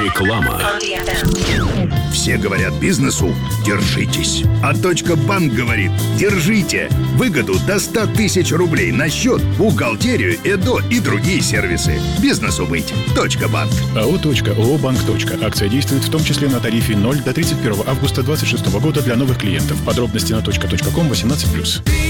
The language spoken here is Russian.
Реклама. Все говорят бизнесу «держитесь», а «Банк» говорит «держите». Выгоду до 100 тысяч рублей на счет, бухгалтерию, ЭДО и другие сервисы. Бизнесу быть. «Банк». АО «ООО Банк. Акция действует в том числе на тарифе 0 до 31 августа 2026 года для новых клиентов. Подробности на .ком 18+.